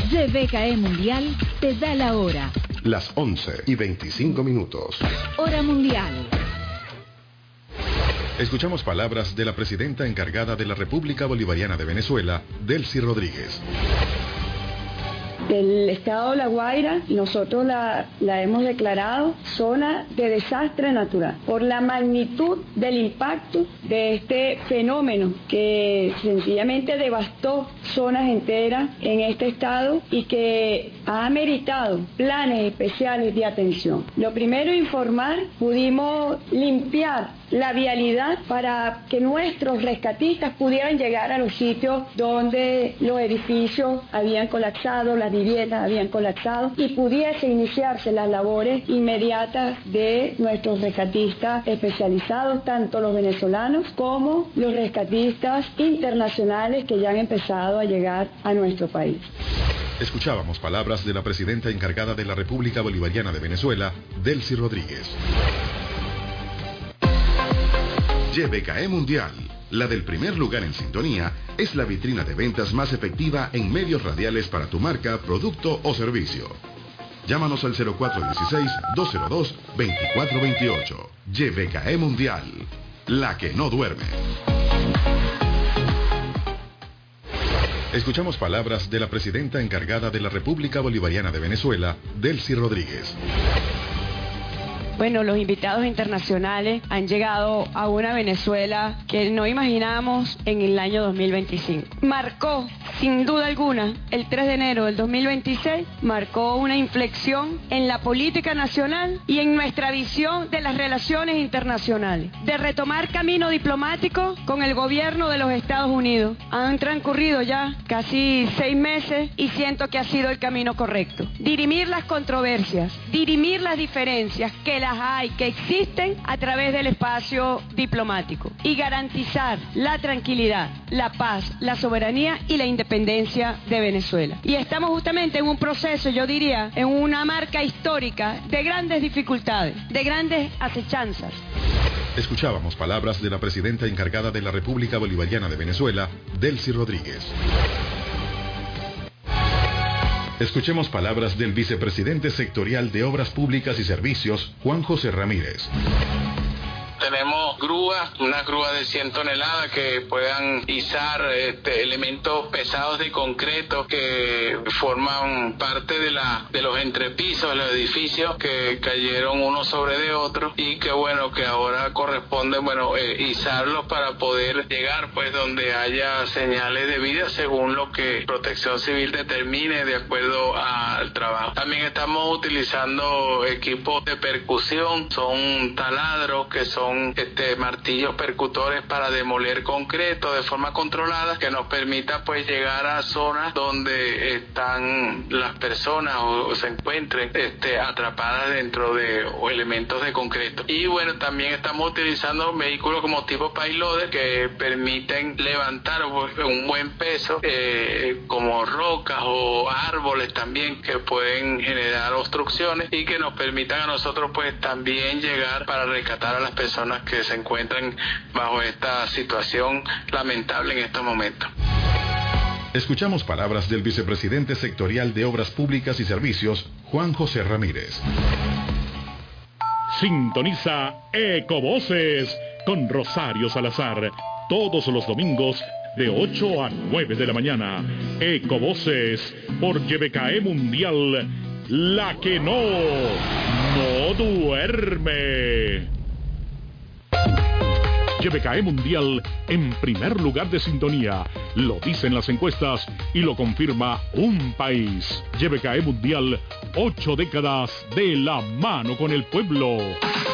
YBKE Mundial te da la hora. Las 11:25. Hora mundial. Escuchamos palabras de la presidenta encargada de la República Bolivariana de Venezuela, Delcy Rodríguez. Del estado de La Guaira, nosotros la hemos declarado zona de desastre natural por la magnitud del impacto de este fenómeno que sencillamente devastó zonas enteras en este estado y que ha ameritado planes especiales de atención. Lo primero, informar, pudimos limpiar la vialidad para que nuestros rescatistas pudieran llegar a los sitios donde los edificios habían colapsado, las viviendas habían colapsado y pudiese iniciarse las labores inmediatas de nuestros rescatistas especializados, tanto los venezolanos como los rescatistas internacionales que ya han empezado a llegar a nuestro país. Escuchábamos palabras de la presidenta encargada de la República Bolivariana de Venezuela, Delcy Rodríguez. YBKE Mundial, la del primer lugar en sintonía, es la vitrina de ventas más efectiva en medios radiales para tu marca, producto o servicio. Llámanos al 0416-202-2428. YBKE Mundial, la que no duerme. Escuchamos palabras de la presidenta encargada de la República Bolivariana de Venezuela, Delcy Rodríguez. Bueno, los invitados internacionales han llegado a una Venezuela que no imaginábamos en el año 2025. Marcó, sin duda alguna, el 3 de enero del 2026, marcó una inflexión en la política nacional y en nuestra visión de las relaciones internacionales, de retomar camino diplomático con el gobierno de los Estados Unidos. Han transcurrido ya casi 6 meses y siento que ha sido el camino correcto. Dirimir las controversias, dirimir las diferencias que que existen a través del espacio diplomático y garantizar la tranquilidad, la paz, la soberanía y la independencia de Venezuela. Y estamos justamente en un proceso, yo diría, en una marca histórica de grandes dificultades, de grandes acechanzas. Escuchábamos palabras de la presidenta encargada de la República Bolivariana de Venezuela, Delcy Rodríguez. Escuchemos palabras del vicepresidente sectorial de Obras Públicas y Servicios, Juan José Ramírez. Tenemos grúas, unas grúas de 100 toneladas que puedan izar elementos pesados de concreto que forman parte de los entrepisos de los edificios que cayeron uno sobre de otro y que que ahora corresponde izarlos para poder llegar pues donde haya señales de vida según lo que Protección Civil determine de acuerdo al trabajo. También estamos utilizando equipos de percusión, son taladros que son martillos percutores para demoler concreto de forma controlada que nos permita pues llegar a zonas donde están las personas o se encuentren atrapadas dentro de elementos de concreto. Y también estamos utilizando vehículos como tipo payloader que permiten levantar un buen peso como rocas o árboles también que pueden generar obstrucciones y que nos permitan a nosotros pues también llegar para rescatar a las personas que se encuentran bajo esta situación lamentable en estos momentos. Escuchamos palabras del vicepresidente sectorial de Obras Públicas y Servicios, Juan José Ramírez. Sintoniza Ecovoces con Rosario Salazar todos los domingos de 8 a 9 de la mañana. Ecovoces por YBKE Mundial, la que no duerme. YBKE Mundial en primer lugar de sintonía. Lo dicen las encuestas y lo confirma un país. YBKE Mundial, 8 décadas de la mano con el pueblo.